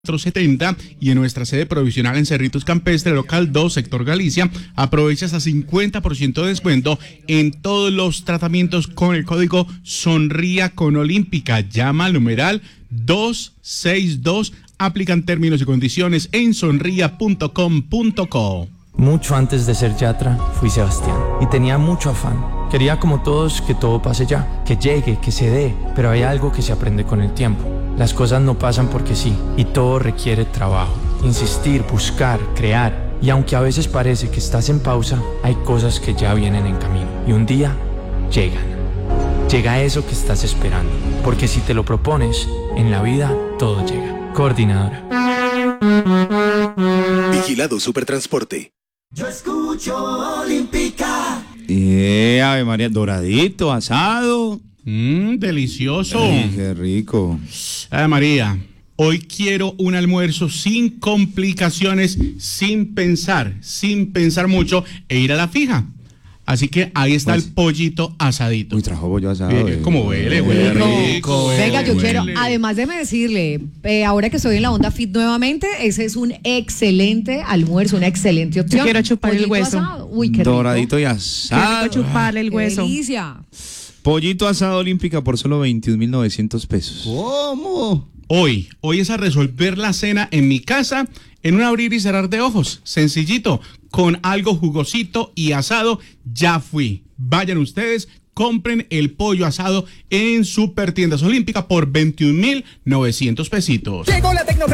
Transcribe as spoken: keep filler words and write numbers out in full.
setenta y en nuestra sede provisional en Cerritos Campestre, local dos, sector Galicia, aprovecha hasta cincuenta por ciento de descuento en todos los tratamientos con el código Sonría con Olímpica. Llama al numeral dos seis dos, aplican términos y condiciones en sonría punto com punto co. Mucho antes de ser Yatra, fui Sebastián y tenía mucho afán. Quería como todos que todo pase ya, que llegue, que se dé, pero hay algo que se aprende con el tiempo. Las cosas no pasan porque sí, y todo requiere trabajo, insistir, buscar, crear. Y aunque a veces parece que estás en pausa, hay cosas que ya vienen en camino. Y un día, llegan. Llega eso que estás esperando, porque si te lo propones, en la vida todo llega. Coordinadora. Vigilado Supertransporte. Yo escucho Olímpica. Eh, Ave María, doradito, asado. Mmm, delicioso. Ay, qué rico. Ave María, hoy quiero un almuerzo sin complicaciones, sin pensar, sin pensar mucho e ir a la fija. Así que ahí está pues, el pollito asadito. Uy, trajo pollo asado. Eh, ¿Cómo huele? Huele rico. rico Venga, yo huele. quiero, además déjeme decirle, eh, ahora que estoy en la onda fit nuevamente, ese es un excelente almuerzo, una excelente opción. Yo quiero chupar Pollito el hueso. Asado. Uy, qué rico. Doradito y asado. Quiero chupar el hueso. Qué delicia. Pollito asado Olímpica por solo veintiún mil novecientos pesos. ¿Cómo? Hoy, hoy es a resolver la cena en mi casa en un abrir y cerrar de ojos. Sencillito, con algo jugosito y asado, ya fui. Vayan ustedes, compren el pollo asado en Super Tiendas Olímpica por veintiún mil novecientos pesitos. Llegó la tecnología.